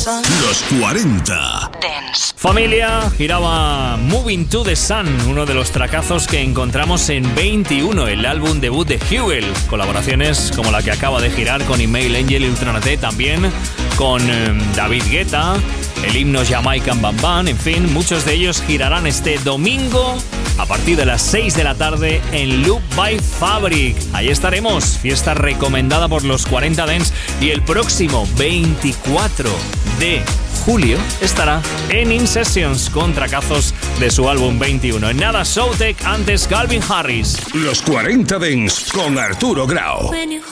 Los 40 Dance. Familia, giraba Moving to the Sun, uno de los tracazos que encontramos en 21, el álbum debut de Hewell. Colaboraciones como la que acaba de girar con Email Angel y Ultranate, también con David Guetta, el himno Jamaican Bam Bam, en fin, muchos de ellos girarán este domingo a partir de las 6 de la tarde en Loop by Fabric. Ahí estaremos, fiesta recomendada por los 40 Dance, y el próximo 24 de julio estará en In Sessions con tracazos de su álbum 21. En nada, Showtek, antes Calvin Harris. Los 40 Dance con Arturo Grau.